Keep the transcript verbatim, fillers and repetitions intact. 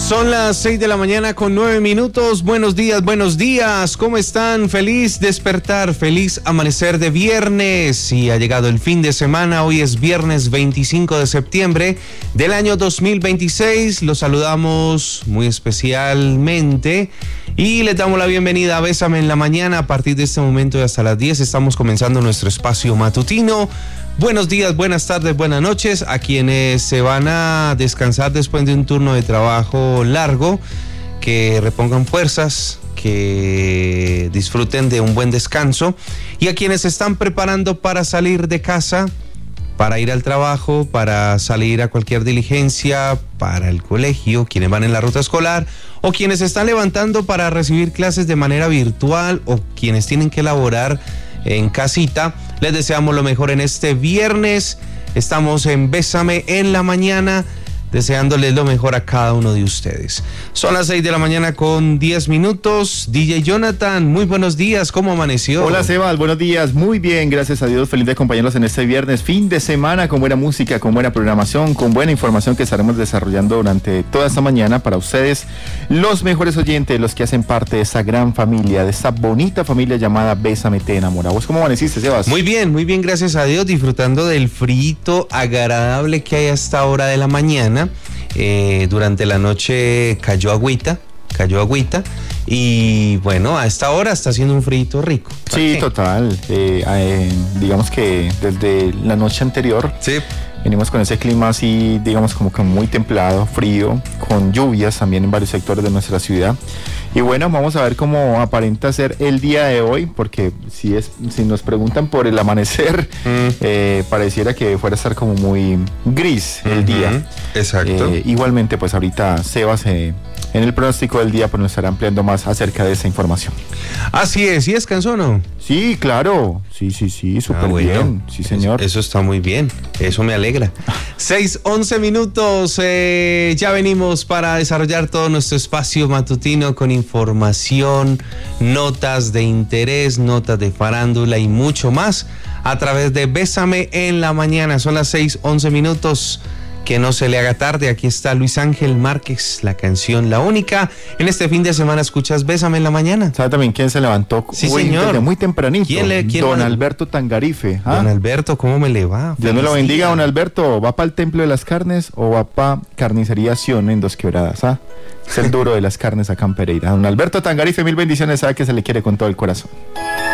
Son las seis de la mañana con nueve minutos. Buenos días, buenos días. ¿Cómo están? Feliz despertar, feliz amanecer de viernes. Y ha llegado el fin de semana. Hoy es viernes veinticinco de septiembre del año dos mil veintiséis. Los saludamos muy especialmente y les damos la bienvenida a Bésame en la Mañana. A partir de este momento y hasta las diez estamos comenzando nuestro espacio matutino. Buenos días, buenas tardes, buenas noches a quienes se van a descansar después de un turno de trabajo largo, que repongan fuerzas, que disfruten de un buen descanso, y a quienes se están preparando para salir de casa, para ir al trabajo, para salir a cualquier diligencia, para el colegio, quienes van en la ruta escolar, o quienes se están levantando para recibir clases de manera virtual, o quienes tienen que laborar en casita. Les deseamos lo mejor en este viernes. Estamos en Bésame en la Mañana, deseándoles lo mejor a cada uno de ustedes. Son las seis de la mañana con diez minutos. D J Jonathan, muy buenos días, ¿cómo amaneció? Hola Sebas, buenos días, muy bien, gracias a Dios, feliz de acompañarlos en este viernes, fin de semana, con buena música, con buena programación, con buena información que estaremos desarrollando durante toda esta mañana para ustedes, los mejores oyentes, los que hacen parte de esa gran familia, de esa bonita familia llamada Bésame Te Enamora. ¿Vos cómo amaneciste, Sebas? Muy bien, muy bien, gracias a Dios, disfrutando del frito agradable que hay a esta hora de la mañana. Eh, durante la noche cayó agüita, cayó agüita y bueno, a esta hora está haciendo un frito rico. Sí, qué? total. Eh, eh, digamos que desde la noche anterior sí. venimos con ese clima así, digamos como que muy templado, frío, con lluvias también en varios sectores de nuestra ciudad. Y bueno, vamos a ver cómo aparenta ser el día de hoy, porque si es si nos preguntan por el amanecer, mm. eh, pareciera que fuera a estar como muy gris el uh-huh. día. Exacto. Eh, igualmente, pues ahorita Sebas eh, en el pronóstico del día pues nos estará ampliando más acerca de esa información. Así es, ¿y descansó o no? Sí, claro, sí, sí, sí, súper ah, bueno. bien, sí señor. Eso, eso está muy bien, eso me alegra. seis, once minutos, eh, ya venimos para desarrollar todo nuestro espacio matutino con información, notas de interés, notas de farándula y mucho más a través de Bésame en la Mañana. Son las seis, once minutos. Que no se le haga tarde, aquí está Luis Ángel Márquez, la canción La Única. En este fin de semana escuchas Bésame en la Mañana. ¿Sabe también quién se levantó? Sí, Uy, señor. Desde muy tempranito. ¿Quién le, quién don le... Alberto Tangarife. ¿Ah? Don Alberto, ¿cómo me le va? Dios me lo bendiga, don Alberto. ¿Va para el Templo de las Carnes o va para Carnicería Sion en Dos Quebradas? ¿Ah? Es el duro de las carnes acá en Pereira. Don Alberto Tangarife, mil bendiciones, sabe que se le quiere con todo el corazón.